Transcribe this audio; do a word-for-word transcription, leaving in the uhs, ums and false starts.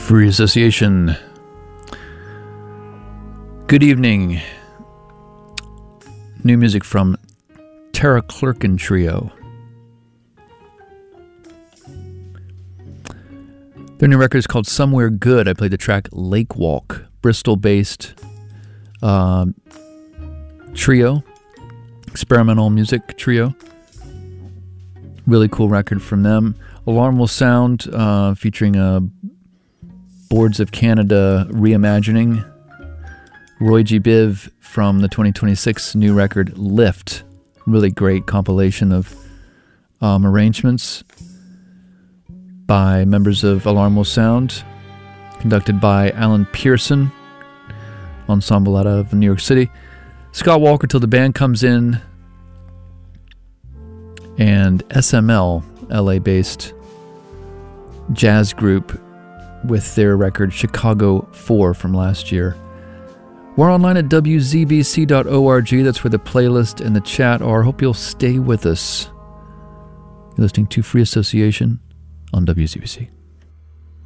Free Association. Good evening. New music from Tara Clerkin Trio. Their new record is called Somewhere Good. I played the track Lake Walk, Bristol-based uh, trio, experimental music trio. Really cool record from them. Alarm Will Sound, uh, featuring a Boards of Canada reimagining. Roy G. Biv from the twenty twenty-six new record Lift. Really great compilation of um, arrangements by members of Alarm Will Sound, conducted by Alan Pearson, ensemble out of New York City. Scott Walker till the band comes in, and S M L, L A-based jazz group, with their record Chicago four from last year. We're online at w z b c dot org. That's where the playlist and the chat are. Hope you'll stay with us. You're listening to Free Association on W Z B C.